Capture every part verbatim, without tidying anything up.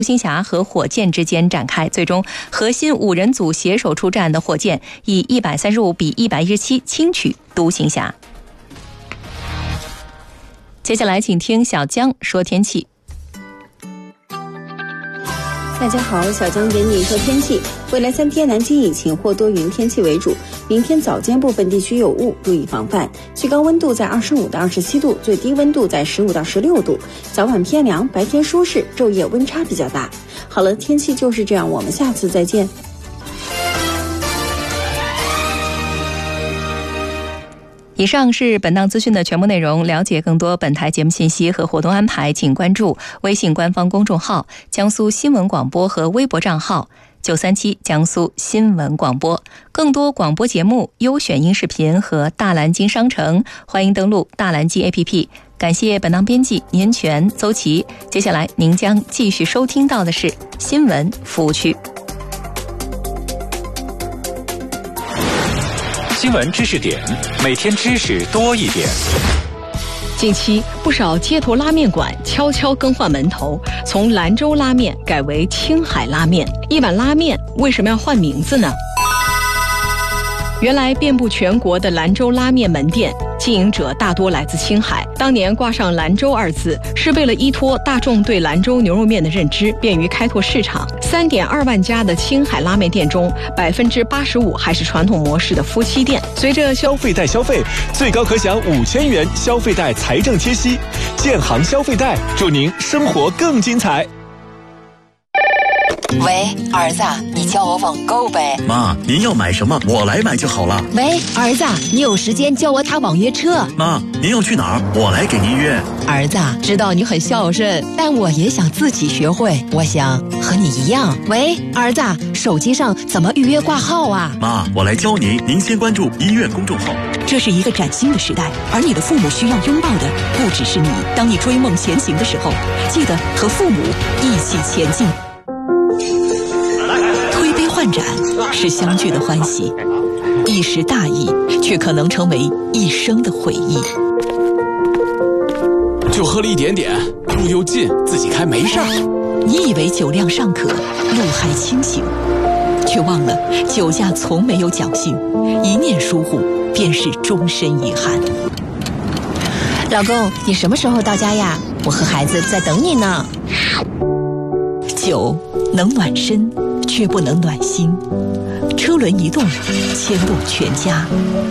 独行侠和火箭之间展开，最终核心五人组携手出战的火箭以一百三十五比一百一十七轻取独行侠。接下来请听小江说天气。 大家好，小江给你说天气。未来三天南京以晴或多云天气为主，明天早间部分地区有雾，注意防范。最高温度在二十五到二十七度，最低温度在十五到十六度。早晚偏凉，白天舒适，昼夜温差比较大。好了，天气就是这样，我们下次再见。 以上是本档资讯的全部内容。了解更多本台节目信息和活动安排，请关注微信官方公众号江苏新闻广播和微博账号九三七江苏新闻广播。更多广播节目、优选音视频和大蓝鲸商城，欢迎登录大蓝鲸 A P P。 感谢本档编辑年全、邹琪。接下来您将继续收听到的是新闻服务区。 新闻知识点，每天知识多一点。 近期，不少街头拉面馆悄悄更换门头，从兰州拉面改为青海拉面。一碗拉面为什么要换名字呢？原来遍布全国的兰州拉面门店，经营者大多来自青海。当年挂上兰州二字，是为了依托大众对兰州牛肉面的认知，便于开拓市场。三点二万家的青海拉面店中，百分之八十五还是传统模式的夫妻店。随着消费贷消费，最高可享五千元消费贷财政贴息，建行消费贷，祝您生活更精彩。 喂，儿子，你叫我网购呗。 妈，您要买什么我来买就好了。 喂，儿子，你有时间叫我踏网约车。 妈，您要去哪儿我来给您约。 儿子，知道你很孝顺，但我也想自己学会，我想和你一样。喂，儿子，手机上怎么预约挂号啊？ 妈，我来教您，您先关注医院公众号。 这是一个崭新的时代，而你的父母需要拥抱的不只是你。当你追梦前行的时候，记得和父母一起前进。推杯换盏是相聚的欢喜，一时大意却可能成为一生的回忆。 就喝了一点点，路又近，自己开没事儿。 你以为酒量尚可，路还清醒，却忘了酒驾从没有侥幸，一念疏忽便是终身遗憾。 老公，你什么时候到家呀？我和孩子在等你呢。 酒能暖身，却不能暖心。车轮一动，牵动全家。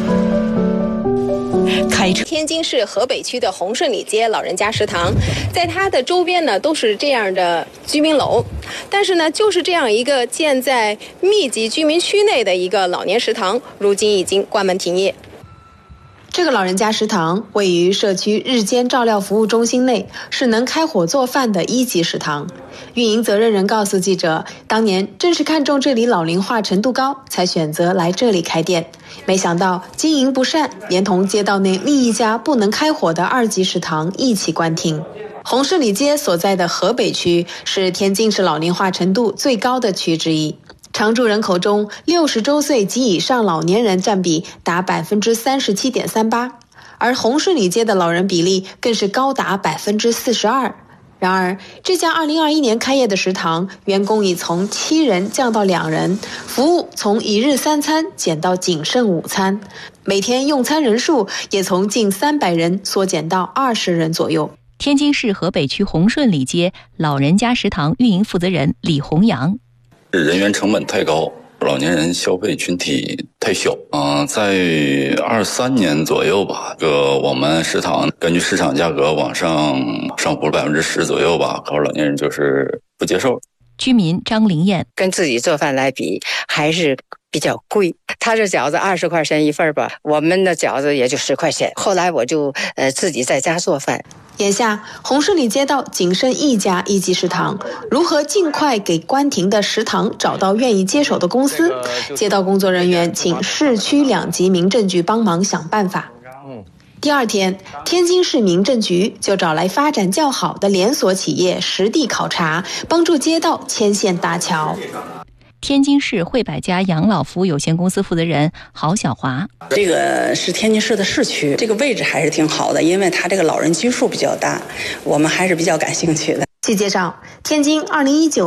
开车。 天津市河北区的红顺里街老人家食堂，在它的周边呢都是这样的居民楼，但是呢，就是这样一个建在密集居民区内的一个老年食堂，如今已经关门停业。这个老人家食堂位于社区日间照料服务中心内，是能开火做饭的一级食堂。运营责任人告诉记者，当年正是看中这里老龄化程度高，才选择来这里开店。没想到经营不善，连同街道内另一家不能开火的二级食堂一起关停。红顺里街所在的河北区是天津市老龄化程度最高的区之一。常住人口中，六十周岁及以上老年人占比达百分之三十七点三八，而红顺里街的老人比例更是高达百分之四十二。然而，这家二零二一年开业的食堂，员工已从七人降到两人，服务从一日三餐减到仅剩午餐，每天用餐人数也从近三百人缩减到二十人左右。 天津市河北区红顺里街老人家食堂运营负责人李洪阳。 人员成本太高，老年人消费群体太小。嗯、呃，在二三年左右吧，这个我们食堂根据市场价格往上上浮了百分之十左右吧，可是老年人就是不接受。 居民张灵燕跟自己做饭来比，还是比较贵。他这饺子二十块钱一份吧，我们的饺子也就十块钱。后来我就呃自己在家做饭。 眼下红顺里街道仅剩一家一级食堂，如何尽快给关停的食堂找到愿意接手的公司？街道工作人员请市区两级民政局帮忙想办法。第二天，天津市民政局就找来发展较好的连锁企业实地考察，帮助街道牵线搭桥。 天津市汇百家养老服务有限公司负责人郝小华， 这个是天津市的市区，这个位置还是挺好的，因为它这个老人基数比较大，我们还是比较感兴趣的。 据介绍，天津二零一九